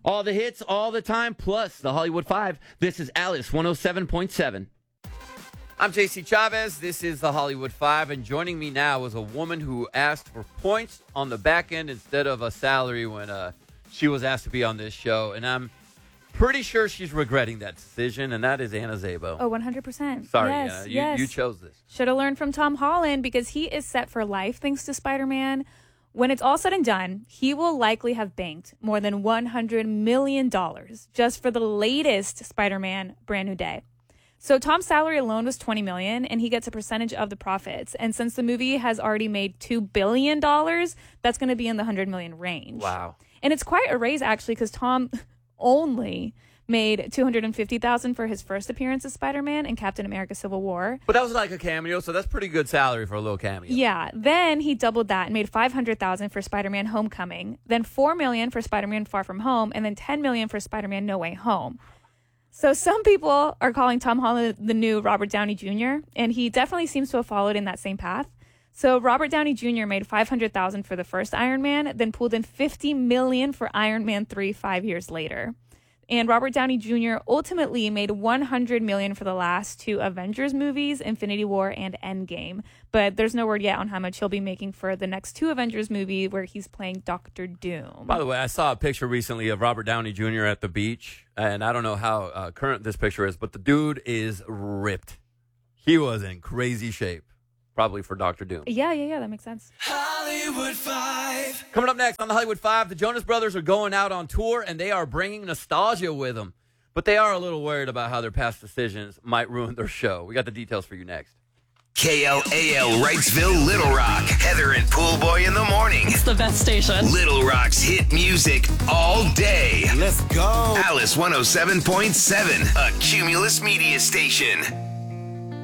All the hits, all the time, plus the Hollywood 5. This is Alice 107.7. I'm JC Chavez. This is the Hollywood 5. And joining me now is a woman who asked for points on the back end instead of a salary when she was asked to be on this show. And I'm pretty sure she's regretting that decision, and that is Anna Szabo. Oh, 100%. Sorry, yes, Anna. yes. You chose this. Should have learned from Tom Holland because he is set for life thanks to Spider-Man. When it's all said and done, he will likely have banked more than $100 million just for the latest Spider-Man Brand New Day. So Tom's salary alone was $20 million, and he gets a percentage of the profits. And since the movie has already made $2 billion, that's going to be in the $100 million range. Wow. And it's quite a raise, actually, because Tom only made $250,000 for his first appearance as Spider-Man in Captain America Civil War. But that was like a cameo, so that's pretty good salary for a little cameo. Yeah. Then he doubled that and made $500,000 for Spider-Man Homecoming, then $4 million for Spider-Man Far From Home, and then $10 million for Spider-Man No Way Home. So some people are calling Tom Holland the new Robert Downey Jr., and he definitely seems to have followed in that same path. So Robert Downey Jr. made $500,000 for the first Iron Man, then pulled in $50 million for Iron Man 3 5 years later. And Robert Downey Jr. ultimately made $100 million for the last two Avengers movies, Infinity War and Endgame. But there's no word yet on how much he'll be making for the next two Avengers movie where he's playing Dr. Doom. By the way, I saw a picture recently of Robert Downey Jr. at the beach, and I don't know how current this picture is, but the dude is ripped. He was in crazy shape, probably for Dr. Doom. Yeah, that makes sense. Hollywood 5. Coming up next on the Hollywood 5, the Jonas Brothers are going out on tour, and they are bringing nostalgia with them. But they are a little worried about how their past decisions might ruin their show. We got the details for you next. KLAL Wrightsville, Little Rock. Heather and Pool Boy in the morning. It's the best station. Little Rock's hit music all day. Let's go. Alice 107.7, a Cumulus media station.